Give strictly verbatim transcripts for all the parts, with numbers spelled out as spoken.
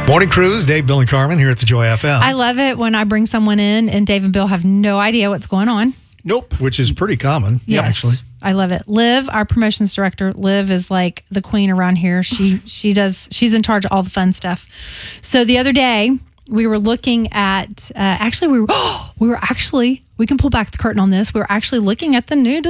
Morning Cruise, Dave, Bill, and Carmen here at the Joy F M. I love it when I bring someone in and Dave and Bill have no idea what's going on. Nope. Which is pretty common, yes. actually. I love it. Liv, our promotions director, Liv is like the queen around here. She she does, she's in charge of all the fun stuff. So the other day, we were looking at, uh, actually, we were, oh, we were actually, we can pull back the curtain on this. We were actually looking at the new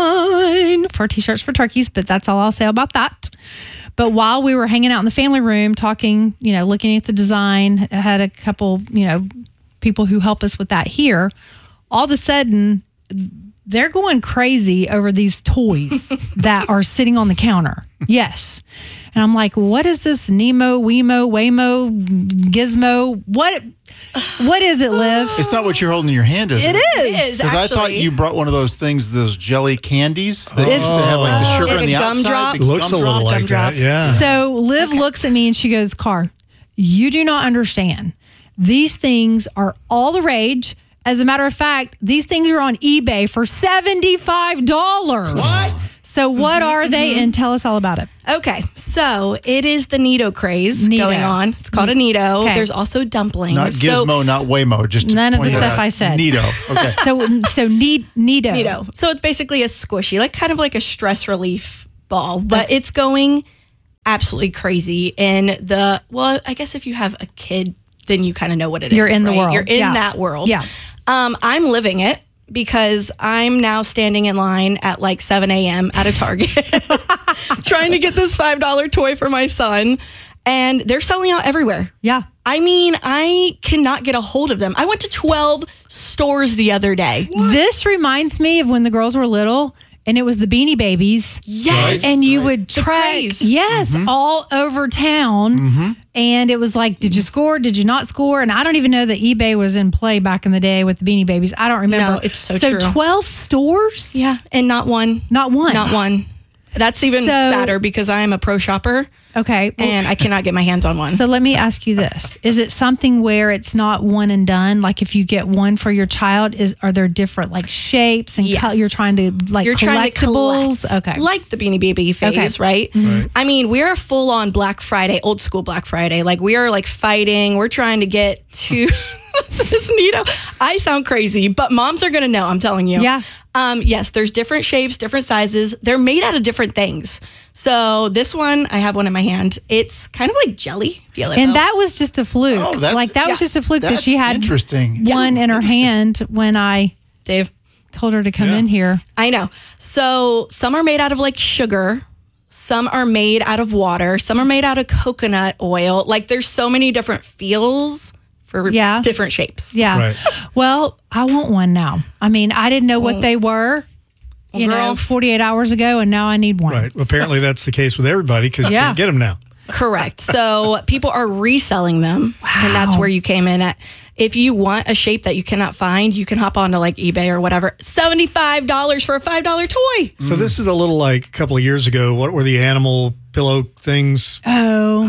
design for T-shirts for turkeys, but that's all I'll say about that. But while we were hanging out in the family room talking, you know, looking at the design, I had a couple, you know, people who help us with that here. All of a sudden, they're going crazy over these toys that are sitting on the counter. Yes. And I'm like, what is this Nemo, Wemo, Waymo, Gizmo? What What is it, Liv? It's not what you're holding in your hand, is it? It is. It is, Because I thought you brought one of those things, those jelly candies that Oh. used to have like the sugar Like on a the gum outside. drop? the Looks a gum little drop. like Gumdrop. that, yeah. So Liv looks at me and she goes, Car, you do not understand. These things are all the rage. As a matter of fact, these things are on eBay for seventy-five dollars. What? So what are they? And tell us all about it. Okay, so it is the Neato craze Neato. going on. It's called a Neato. Okay. There's also dumplings. Not So, Gizmo, not Waymo. Just to None of the point it stuff out. I said. Neato. Okay. So so need Nido. Neato. So it's basically a squishy, like kind of like a stress relief ball, but it's going absolutely crazy. And the, well, I guess if you have a kid, then you kind of know what it is. You're in the right? world. You're in Yeah. that world. Yeah. Um, I'm living it because I'm now standing in line at like seven a.m. at a Target trying to get this five dollar toy for my son. And they're selling out everywhere. Yeah. I mean, I cannot get a hold of them. I went to twelve stores the other day. This reminds me of when the girls were little and it was the Beanie Babies. Yes. And you would The track, craze. yes, all over town. And it was like, did you score? Did you not score? And I don't even know that eBay was in play back in the day with the Beanie Babies. I don't remember. No, it's so So true. twelve stores? Yeah, and not one. Not one. Not one. That's even So- sadder because I am a pro shopper Okay. Well, and I cannot get my hands on one. so let me ask you this. Is it something where it's not one and done? Like if you get one for your child, is are there different like shapes and Yes. col- you're trying to like You're trying to collectibles? collect, Okay. like the Beanie Baby phase, right? Right. I mean, we are full on Black Friday, old school Black Friday. Like we are like fighting. We're trying to get to this Neato. I sound crazy, but moms are gonna know. I'm telling you. Yeah. Um, yes, there's different shapes, different sizes. They're made out of different things. So this one, I have one in my hand. It's kind of like jelly. Feel it? And Bill? that was just a fluke. Oh, that's- like that was yeah. just a fluke that That's she had interesting. one in her hand when I Dave. told her to come Yeah. in here. I know. So some are made out of like sugar. Some are made out of water. Some are made out of coconut oil. Like there's so many different feels for Yeah. different shapes. Yeah. Right. Well, I want one now. I mean, I didn't know what they were, you know, girl. forty-eight hours ago, and now I need one. Right. Apparently, that's the case with everybody because you Yeah. can't get them now. Correct. So people are reselling them. And that's Wow. where you came in at. If you want a shape that you cannot find, you can hop onto like eBay or whatever. seventy-five dollars for a five dollar toy. So this is a little like a couple of years ago. What were the animal pillow things? Oh.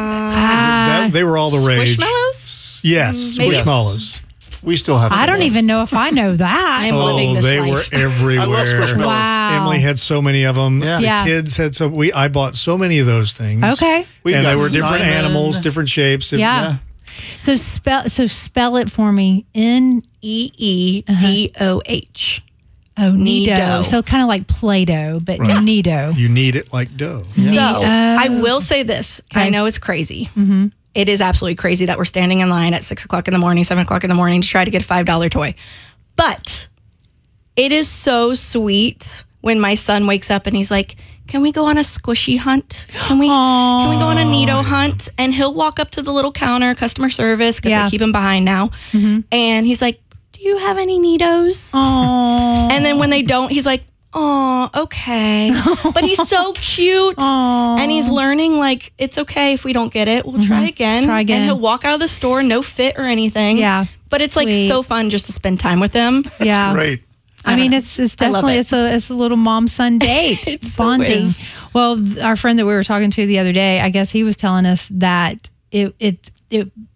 That, they were all the rage. Squishmallows? Yes. Maybe. Squishmallows. We still have. I some don't of those. even know if I know that. I'm living Oh, this they life. were everywhere. I love Squishmallows. Wow. Emily had so many of them. Yeah. The Yeah. kids had so we. I bought so many of those things. Okay. We've and got they were different Simon. animals, different shapes. Yeah. Yeah. So spell so spell it for me. N E E D O H. oh Nido. Nido. So kind of like Play-Doh, but Right. Nido. You need it like dough. So Oh. I will say this. I Okay. know it's crazy. Mm-hmm. It is absolutely crazy that we're standing in line at six o'clock in the morning, seven o'clock in the morning to try to get a five dollar toy. But it is so sweet when my son wakes up and he's like, can we go on a squishy hunt? Can we can we go on a Neato hunt? And he'll walk up to the little counter, customer service, because Yeah. they keep him behind now. And he's like, do you have any Neatos? Oh. And then when they don't, he's like, oh, okay. But he's so cute. And he's learning, like, it's okay if we don't get it. We'll try again. Try again. And he'll walk out of the store, no fit or anything. Yeah. But it's like Sweet. so fun just to spend time with them. yeah. Great. I mean, it's it's I love definitely it. it's a it's a little mom son date It so bonding. is. Well, th- our friend that we were talking to the other day, I guess he was telling us that it it it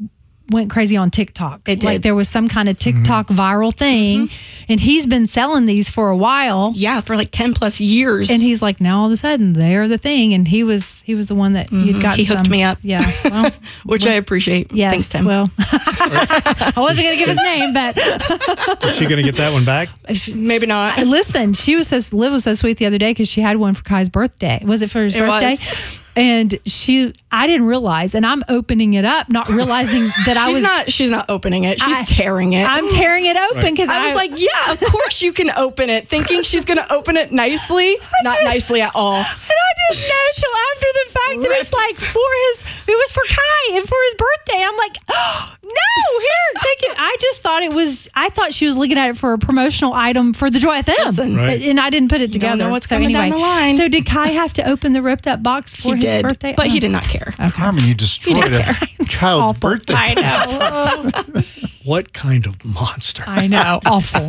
went crazy on TikTok. It did. Like there was some kind of TikTok Mm-hmm. viral thing, and he's been selling these for a while. Yeah, for like ten plus years. And he's like, now all of a sudden they're the thing, and he was he was the one that you'd got. He hooked some, me up. Yeah, well, which I appreciate. yes. Thanks, Tim. Well, I wasn't gonna give his name, but Is she going to get that one back? Maybe not. listen, she was so Liv was so sweet the other day because she had one for Kai's birthday. Was it for his It birthday? was. And she, I didn't realize, and I'm opening it up, not realizing that I She's was not. She's not opening it. She's I- tearing it. I'm tearing it open because I was like, yeah, of course you can open it, thinking she's going to open it nicely. Not nicely at all. and I didn't know till after the fact that it's like for his, it was for Kai and for his birthday. I'm like, oh, no, here, take it. I just thought it was, I thought she was looking at it for a promotional item for the Joy F M. Listen. Right. And I didn't put it together. know what's so coming anyway, down the line. So did Kai have to open the ripped up box for He his did, birthday? but he Oh. did not care. Carmen, you destroyed a child's Awful. birthday. I know. What kind of monster? I know. Awful.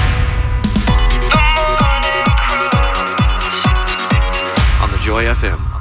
On the Joy F M